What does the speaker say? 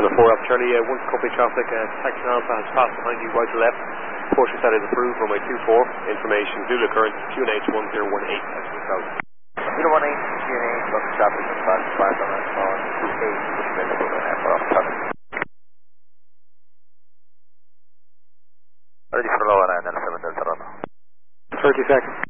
Lima 4 up Charlie, 1 copy traffic, taxi Alpha has passed behind you, right to left. Porsche side is approved, runway 24. Information, Zulu current, QNH 1018, taxi south. 018, QNH, local traffic, fast 5 on that phone, 28, available on airport off traffic. Ready for lower and 7 Delta Rono. 30 seconds.